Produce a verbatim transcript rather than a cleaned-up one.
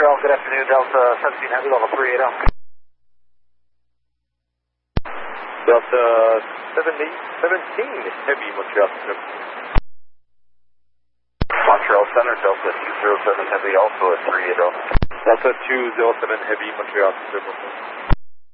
Montreal, good afternoon, Delta seventeen Heavy, level three eighty. Delta seventy, seventeen Heavy, Montreal. Montreal Center, Delta two zero seven Heavy, also at three eighty. Delta two zero seven Heavy, Montreal.